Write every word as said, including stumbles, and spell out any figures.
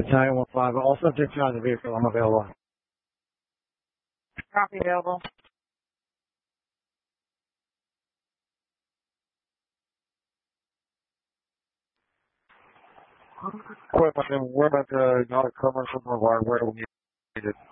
Italian one five. All subjects are on the vehicle. I'm available. Copy available. Equipment, and we're about to not a commercial provide where we need it.